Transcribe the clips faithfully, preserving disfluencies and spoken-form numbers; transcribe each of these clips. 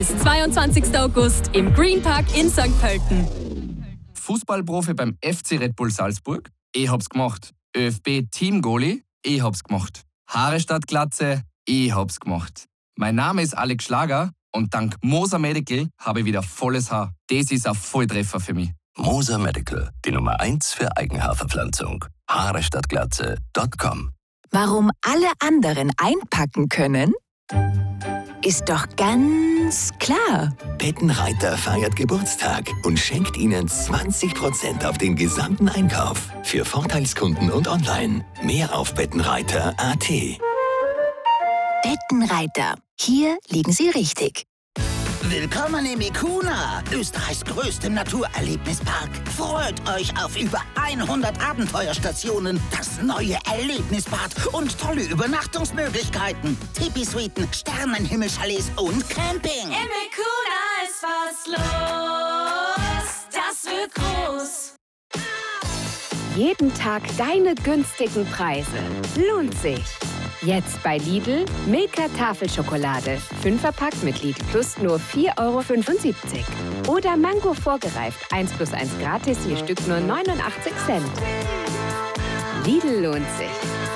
Bis zweiundzwanzigsten August im Green Park in Sankt Pölten. Fußballprofi beim F C Red Bull Salzburg? Ich hab's gemacht. ÖFB Team-Goalie? Ich hab's gemacht. Haare statt Glatze? Ich hab's gemacht. Mein Name ist Alex Schlager und dank Moser Medical habe ich wieder volles Haar. Das ist ein Volltreffer für mich. Moser Medical, die Nummer eins für Eigenhaarverpflanzung. Haare statt Glatze Punkt com. Warum alle anderen einpacken können? Ist doch ganz klar. Bettenreiter feiert Geburtstag und schenkt Ihnen zwanzig Prozent auf den gesamten Einkauf. Für Vorteilskunden und online. Mehr auf bettenreiter punkt a t. Bettenreiter. Hier liegen Sie richtig. Willkommen im Ikuna, Österreichs größtem Naturerlebnispark. Freut euch auf über hundert Abenteuerstationen, das neue Erlebnisbad und tolle Übernachtungsmöglichkeiten. Tipi-Suiten, Sternenhimmelchalets und Camping. Im Ikuna ist was los, das wird groß. Jeden Tag deine günstigen Preise. Lohnt sich. Jetzt bei Lidl Milka Tafelschokolade. Fünferpack mit Lidl Plus nur vier Euro fünfundsiebzig. Oder Mango vorgereift. eins plus eins gratis, je Stück nur neunundachtzig Cent. Lidl lohnt sich.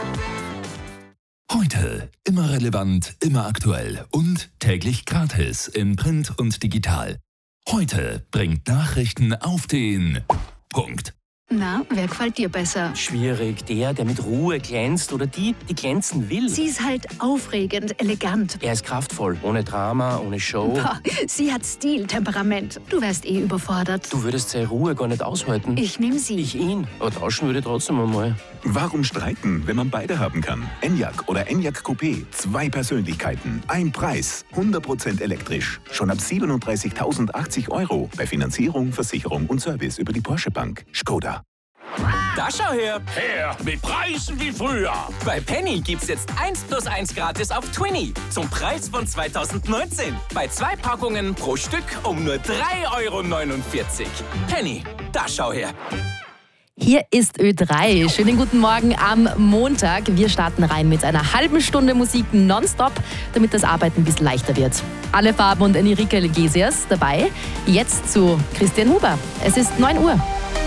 Heute immer relevant, immer aktuell und täglich gratis in Print und digital. Heute bringt Nachrichten auf den Punkt. Na, wer gefällt dir besser? Schwierig. Der, der mit Ruhe glänzt oder die, die glänzen will. Sie ist halt aufregend, elegant. Er ist kraftvoll, ohne Drama, ohne Show. Boah, sie hat Stil, Temperament. Du wärst eh überfordert. Du würdest seine Ruhe gar nicht aushalten. Ich nehme sie. Ich ihn. Aber tauschen würde trotzdem einmal. Warum streiten, wenn man beide haben kann? Enyaq oder Enyaq Coupé. Zwei Persönlichkeiten, ein Preis. hundert Prozent elektrisch. Schon ab siebenunddreißigtausendachtzig Euro. Bei Finanzierung, Versicherung und Service über die Porsche Bank. Skoda. Da schau her! Her mit Preisen wie früher! Bei Penny gibt's jetzt eins plus eins gratis auf Twinny zum Preis von zweitausendneunzehn. Bei zwei Packungen pro Stück um nur drei Euro neunundvierzig. Penny, da schau her! Hier ist Ö drei. Schönen guten Morgen am Montag. Wir starten rein mit einer halben Stunde Musik nonstop, damit das Arbeiten ein bisschen leichter wird. Alle Farben und Enrique Iglesias dabei. Jetzt zu Christian Huber. Es ist neun Uhr.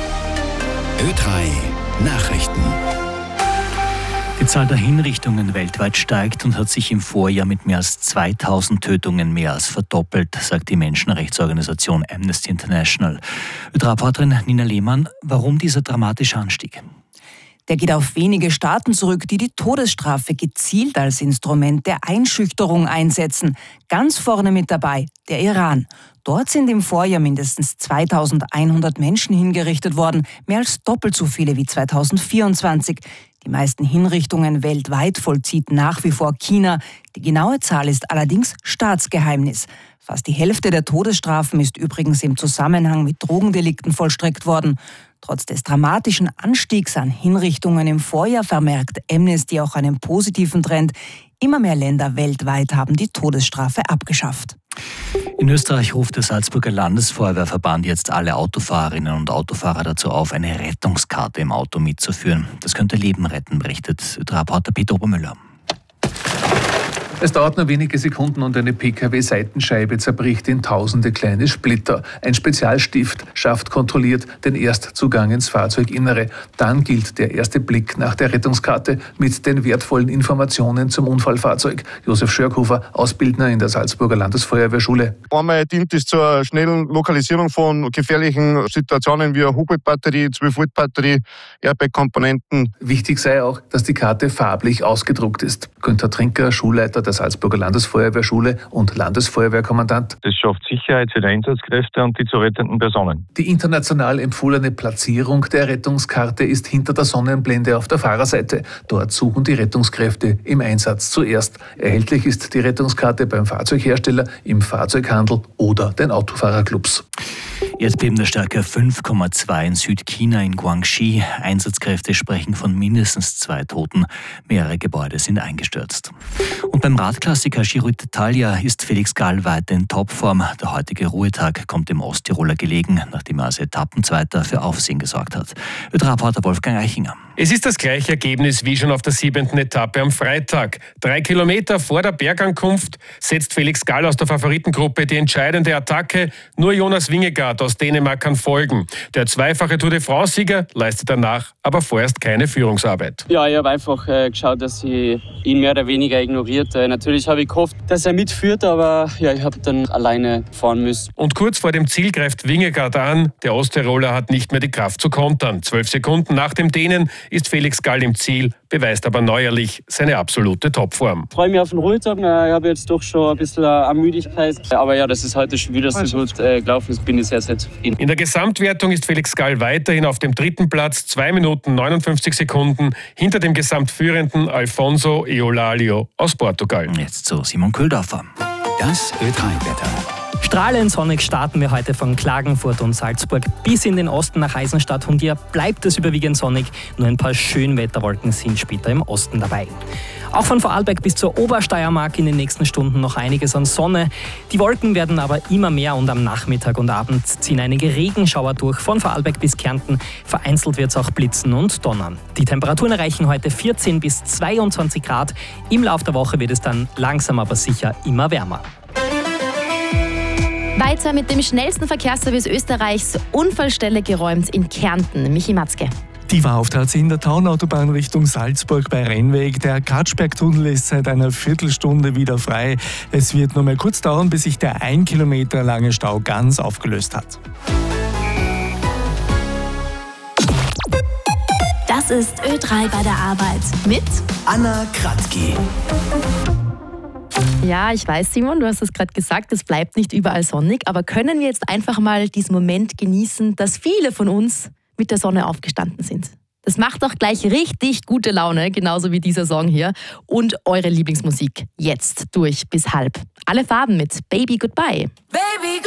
Ö drei Nachrichten. Die Zahl der Hinrichtungen weltweit steigt und hat sich im Vorjahr mit mehr als zweitausend Tötungen mehr als verdoppelt, sagt die Menschenrechtsorganisation Amnesty International. Ö drei-Reporterin Nina Lehmann, warum dieser dramatische Anstieg? Der geht auf wenige Staaten zurück, die die Todesstrafe gezielt als Instrument der Einschüchterung einsetzen. Ganz vorne mit dabei der Iran. Dort sind im Vorjahr mindestens zweitausendeinhundert Menschen hingerichtet worden, mehr als doppelt so viele wie zweitausendvierundzwanzig. Die meisten Hinrichtungen weltweit vollzieht nach wie vor China. Die genaue Zahl ist allerdings Staatsgeheimnis. Fast die Hälfte der Todesstrafen ist übrigens im Zusammenhang mit Drogendelikten vollstreckt worden. Trotz des dramatischen Anstiegs an Hinrichtungen im Vorjahr vermerkt Amnesty auch einen positiven Trend. Immer mehr Länder weltweit haben die Todesstrafe abgeschafft. In Österreich ruft der Salzburger Landesfeuerwehrverband jetzt alle Autofahrerinnen und Autofahrer dazu auf, eine Rettungskarte im Auto mitzuführen. Das könnte Leben retten, berichtet Reporter Peter Obermüller. Es dauert nur wenige Sekunden und eine Pkw-Seitenscheibe zerbricht in tausende kleine Splitter. Ein Spezialstift schafft kontrolliert den Erstzugang ins Fahrzeuginnere. Dann gilt der erste Blick nach der Rettungskarte mit den wertvollen Informationen zum Unfallfahrzeug. Josef Schörkhofer, Ausbildner in der Salzburger Landesfeuerwehrschule. Einmal dient es zur schnellen Lokalisierung von gefährlichen Situationen wie eine Hubelbatterie, zwölf Volt Batterie, Airbag-Komponenten. Wichtig sei auch, dass die Karte farblich ausgedruckt ist. Günther Trinker, Schulleiter der Salzburger Landesfeuerwehrschule und Landesfeuerwehrkommandant. Das schafft Sicherheit für die Einsatzkräfte und die zu rettenden Personen. Die international empfohlene Platzierung der Rettungskarte ist hinter der Sonnenblende auf der Fahrerseite. Dort suchen die Rettungskräfte im Einsatz zuerst. Erhältlich ist die Rettungskarte beim Fahrzeughersteller, im Fahrzeughandel oder den Autofahrerclubs. Erdbeben der Stärke fünf Komma zwei in Südchina in Guangxi. Einsatzkräfte sprechen von mindestens zwei Toten. Mehrere Gebäude sind eingestürzt. Und beim Radklassiker Giro d'Italia ist Felix Gall weiter in Topform. Der heutige Ruhetag kommt dem Osttiroler gelegen, nachdem er als Etappenzweiter für Aufsehen gesorgt hat. Ö drei Reporter Wolfgang Eichinger. Es ist das gleiche Ergebnis wie schon auf der siebenten Etappe am Freitag. Drei Kilometer vor der Bergankunft setzt Felix Gall aus der Favoritengruppe die entscheidende Attacke. Nur Jonas Vingegaard aus Dänemark kann folgen. Der zweifache Tour de France-Sieger leistet danach aber vorerst keine Führungsarbeit. Ja, ich habe einfach äh, geschaut, dass ich ihn mehr oder weniger ignoriert. Äh, natürlich habe ich gehofft, dass er mitführt, aber ja, ich habe dann alleine fahren müssen. Und kurz vor dem Ziel greift Vingegaard an. Der Osttiroler hat nicht mehr die Kraft zu kontern. Zwölf Sekunden nach dem Dänen ist Felix Gall im Ziel, beweist aber neuerlich seine absolute Topform. Ich freue mich auf den Ruhetag. Ich habe jetzt doch schon ein bisschen an Müdigkeit. Aber ja, dass es heute schon wieder so gut äh, gelaufen ist, bin ich sehr, sehr zufrieden. In der Gesamtwertung ist Felix Gall weiterhin auf dem dritten Platz, zwei Minuten neunundfünfzig Sekunden, hinter dem gesamtführenden Alfonso Eolalio aus Portugal. Jetzt zu Simon Köhldorfer. Das Ö drei Wetter. Strahlend sonnig starten wir heute von Klagenfurt und Salzburg bis in den Osten nach Eisenstadt und hier bleibt es überwiegend sonnig. Nur ein paar Schönwetterwolken sind später im Osten dabei. Auch von Vorarlberg bis zur Obersteiermark in den nächsten Stunden noch einiges an Sonne. Die Wolken werden aber immer mehr und am Nachmittag und Abend ziehen einige Regenschauer durch. Von Vorarlberg bis Kärnten vereinzelt wird es auch blitzen und donnern. Die Temperaturen erreichen heute vierzehn bis zweiundzwanzig Grad. Im Laufe der Woche wird es dann langsam aber sicher immer wärmer. Weiter mit dem schnellsten Verkehrsservice Österreichs. Unfallstelle geräumt in Kärnten. Michi Matzke. Die war auf der A zehn der Taunautobahn Richtung Salzburg bei Rennweg. Der Katschbergtunnel ist seit einer Viertelstunde wieder frei. Es wird nur mal kurz dauern, bis sich der ein Kilometer lange Stau ganz aufgelöst hat. Das ist Ö drei bei der Arbeit mit Anna Kratky. Ja, ich weiß, Simon, du hast es gerade gesagt, es bleibt nicht überall sonnig, aber können wir jetzt einfach mal diesen Moment genießen, dass viele von uns mit der Sonne aufgestanden sind? Das macht doch gleich richtig gute Laune, genauso wie dieser Song hier. Und eure Lieblingsmusik jetzt durch bis halb. Alle Farben mit Baby Goodbye. Baby